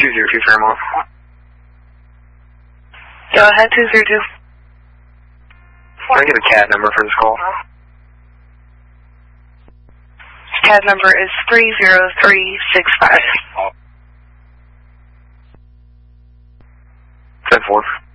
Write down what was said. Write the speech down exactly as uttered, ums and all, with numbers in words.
two zero two Fairmont. Go ahead, two zero two. Can I get a C A D number for this call? C A D number is three zero three six five. ten four.